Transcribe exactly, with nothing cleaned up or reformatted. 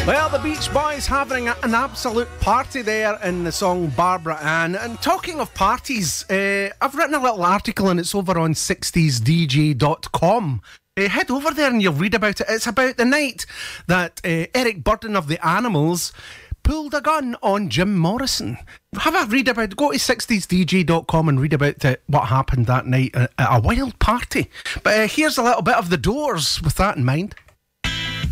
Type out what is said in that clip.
Well, the Beach Boys having an absolute party there in the song Barbara Ann. And talking of parties, uh, I've written a little article and it's over on sixties D J dot com. Uh, head over there and you'll read about it. It's about the night that uh, Eric Burdon of the Animals pulled a gun on Jim Morrison. Have a read about it. Go to sixties D J dot com and read about uh, what happened that night at a wild party. But uh, here's a little bit of The Doors with that in mind.